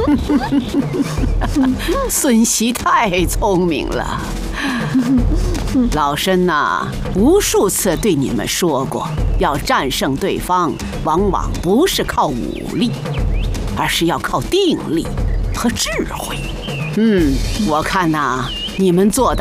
孙熙太聪明了。老身呐，无数次对你们说过，要战胜对方，往往不是靠武力，而是要靠定力和智慧。我看呐，你们做的